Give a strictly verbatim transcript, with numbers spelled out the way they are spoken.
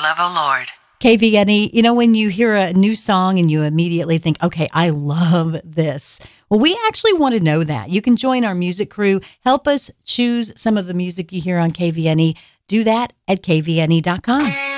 love, O Lord. K V N E, you know, when you hear a new song and you immediately think, okay, I love this. Well, we actually want to know that. You can join our music crew. Help us choose some of the music you hear on K V N E. Do that at K V N E dot com.